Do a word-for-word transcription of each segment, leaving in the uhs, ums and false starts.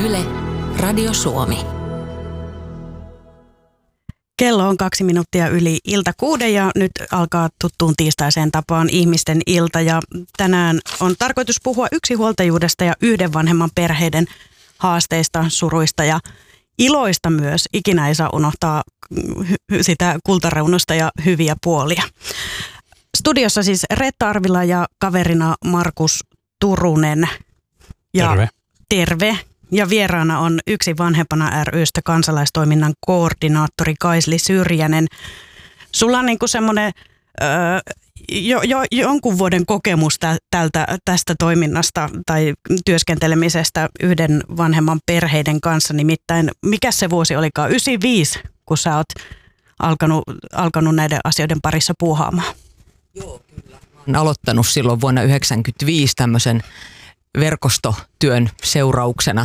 Yle, Radio Suomi. Kello on kaksi minuuttia yli ilta kuuden ja nyt alkaa tuttuun tiistaiseen tapaan ihmisten ilta. Ja tänään on tarkoitus puhua yksinhuoltajuudesta ja yhden vanhemman perheiden haasteista, suruista ja iloista myös. Ikinä ei saa unohtaa sitä kultareunusta ja hyviä puolia. Studiossa siis Reetta Arvila ja kaverina Markus Turunen. Ja terve. Terve. Ja vieraana on Yksi vanhempana ry:stä kansalaistoiminnan koordinaattori Kaisli Syrjänen. Sulla on niinku semmoinen öö, jo, jo, jonkun vuoden kokemus tä, tältä, tästä toiminnasta tai työskentelemisestä yhden vanhemman perheiden kanssa. Nimittäin, mikä se vuosi olikaan? yhdeksänkymmentäviisi, kun sä oot alkanut, alkanut näiden asioiden parissa puuhaamaan. Joo, kyllä. Olen aloittanut silloin vuonna yhdeksänkymmentäviisi tämmöisen verkostotyön seurauksena.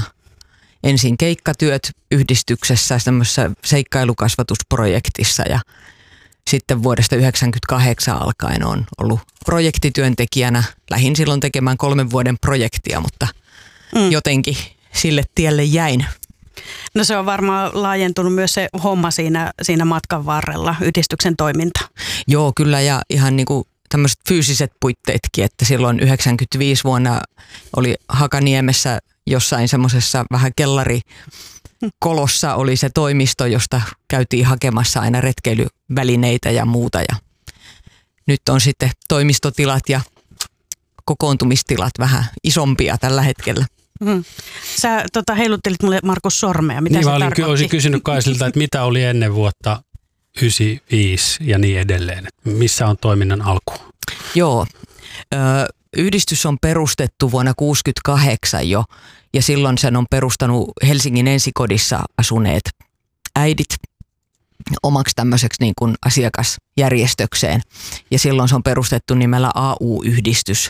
Ensin keikkatyöt yhdistyksessä, tämmöisessä seikkailukasvatusprojektissa ja sitten vuodesta yhdeksänkymmentäkahdeksan alkaen on ollut projektityöntekijänä. Lähdin silloin tekemään kolmen vuoden projektia, mutta mm. jotenkin sille tielle jäin. No se on varmaan laajentunut myös se homma siinä, siinä matkan varrella, yhdistyksen toiminta. Joo, kyllä ja ihan niin kuin tämmöiset fyysiset puitteetkin, että silloin yhdeksänkymmentäviisi vuonna oli Hakaniemessä jossain semmoisessa vähän kellarikolossa oli se toimisto, josta käytiin hakemassa aina retkeilyvälineitä ja muuta. Ja nyt on sitten toimistotilat ja kokoontumistilat vähän isompia tällä hetkellä. Hmm. Sä tota, heiluttelit mulle Markus sormea. Mitä niin se mä olin, tarkoitti? olisin kysynyt Kaisilta, että mitä oli ennen vuotta yhdeksänkymmentäviisi ja niin edelleen. Missä on toiminnan alku? Joo. Ö, yhdistys on perustettu vuonna kuusikymmentäkahdeksan jo ja silloin sen on perustanut Helsingin Ensikodissa asuneet äidit omaksi tämmöiseksi niin kuin asiakasjärjestökseen ja silloin se on perustettu nimellä A U-yhdistys.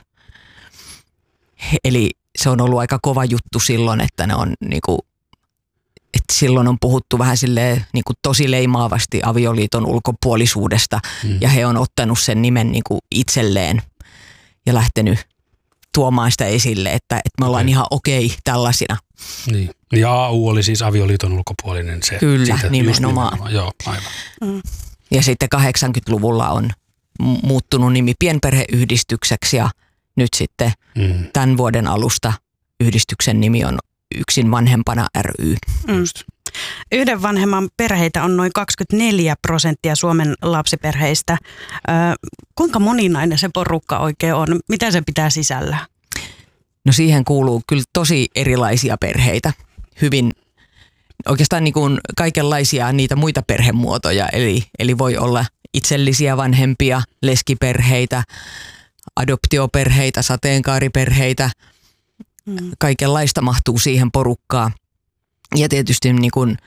Eli se on ollut aika kova juttu silloin, että ne on niin kuin että silloin on puhuttu vähän silleen niin kuin tosi leimaavasti avioliiton ulkopuolisuudesta mm. ja he on ottanut sen nimen niin kuin itselleen ja lähtenyt tuomaan sitä esille, että, että me ollaan okay. ihan okei tällaisina. Niin. Ja A U oli siis avioliiton ulkopuolinen se. Kyllä, siitä, nimenomaan. nimenomaan. Joo, aivan. Mm. Ja sitten kahdeksankymmentäluvulla on muuttunut nimi pienperheyhdistykseksi ja nyt sitten mm. tämän vuoden alusta yhdistyksen nimi on Yksin vanhempana ry. Mm. Yhden vanhemman perheitä on noin kaksikymmentäneljä prosenttia Suomen lapsiperheistä. Ö, kuinka moninainen se porukka oikein on? Mitä se pitää sisällä? No siihen kuuluu kyllä tosi erilaisia perheitä. Hyvin oikeastaan niin kuin kaikenlaisia niitä muita perhemuotoja. Eli, eli voi olla itsellisiä vanhempia, leskiperheitä, adoptioperheitä, sateenkaariperheitä. Kaikenlaista mahtuu siihen porukkaan. Ja tietysti niin kuin